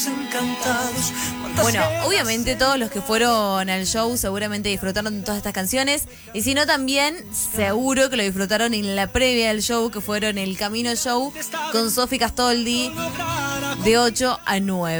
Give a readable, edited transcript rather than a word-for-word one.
Bueno, obviamente todos los que fueron al show seguramente disfrutaron de todas estas canciones. Y si no, también seguro que lo disfrutaron en la previa del show, que fueron el Camino Show con Sofi Castoldi de 8 a 9.